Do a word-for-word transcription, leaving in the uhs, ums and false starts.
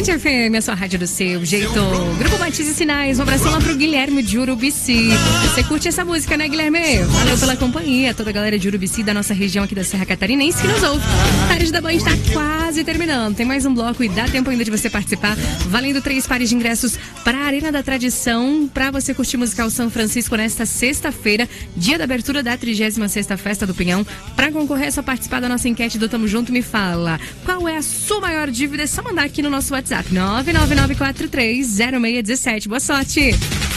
Band F M, a sua rádio do seu jeito. Grupo Batiza e Sinais, um abração lá pro Guilherme de Urubici. Você curte essa música, né, Guilherme? Valeu pela companhia, toda a galera de Urubici, da nossa região aqui da Serra Catarinense que nos ouve. A tarde da Band está quase terminando. Tem mais um bloco e dá tempo ainda de você participar. Valendo três pares de ingressos para a Arena da Tradição, para você curtir Musical São Francisco nesta sexta-feira, dia da abertura da trigésima sexta Festa do Pinhão. Para concorrer, é só participar da nossa enquete do Tamo Junto. Me fala, qual é a sua maior dívida? É só mandar aqui no nosso WhatsApp, nove nove nove quatro três zero seis um sete. Boa sorte!